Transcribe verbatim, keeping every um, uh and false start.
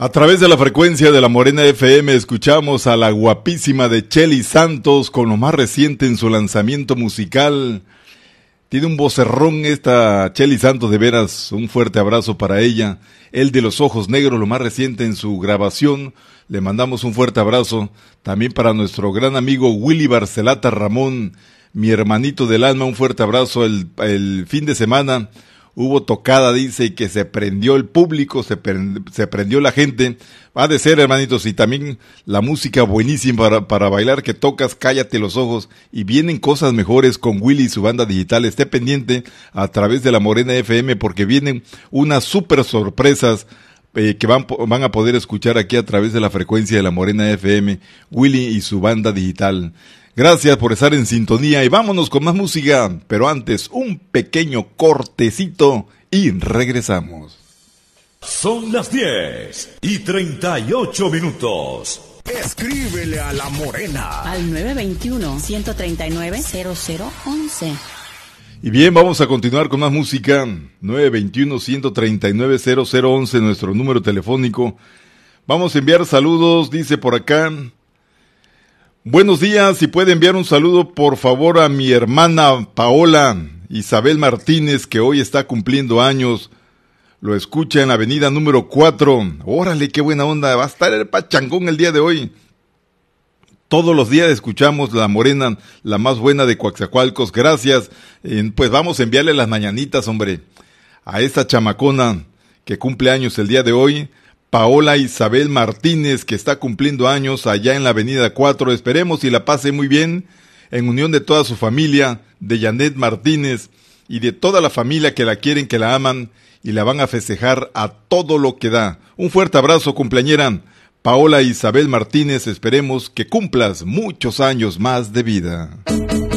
A través de la frecuencia de la Morena F M escuchamos a la guapísima de Chely Santos con lo más reciente en su lanzamiento musical. Tiene un vocerrón esta Chely Santos, de veras, un fuerte abrazo para ella. El de los ojos negros, lo más reciente en su grabación. Le mandamos un fuerte abrazo. También para nuestro gran amigo Willy Barcelata Ramón, mi hermanito del alma, un fuerte abrazo. El, el fin de semana hubo tocada, dice, y que se prendió el público, se, prend, se prendió la gente. Ha de ser, hermanitos, y también la música buenísima para, para bailar, que tocas, cállate los ojos, y vienen cosas mejores con Willy y su banda digital. Esté pendiente a través de la Morena F M, porque vienen unas súper sorpresas eh, que van, van a poder escuchar aquí a través de la frecuencia de la Morena F M, Willy y su banda digital. Gracias por estar en sintonía y vámonos con más música, pero antes un pequeño cortecito y regresamos. Son las diez y treinta y ocho minutos. Escríbele a La Morena al nueve dos uno, uno tres nueve, cero cero once. Y bien, vamos a continuar con más música. nueve dos uno, uno tres nueve, cero cero once, nuestro número telefónico. Vamos a enviar saludos, dice por acá. Buenos días, si puede enviar un saludo por favor a mi hermana Paola Isabel Martínez, que hoy está cumpliendo años. Lo escucha en la avenida número cuatro. Órale, qué buena onda, va a estar el pachangón el día de hoy. Todos los días escuchamos La Morena, la más buena de Coatzacoalcos. Gracias. Eh, pues vamos a enviarle las mañanitas, hombre, a esta chamacona que cumple años el día de hoy. Paola Isabel Martínez, que está cumpliendo años allá en la avenida cuatro. Esperemos y la pase muy bien, en unión de toda su familia, de Janet Martínez y de toda la familia que la quieren, que la aman y la van a festejar a todo lo que da. Un fuerte abrazo, cumpleañera Paola Isabel Martínez. Esperemos que cumplas muchos años más de vida.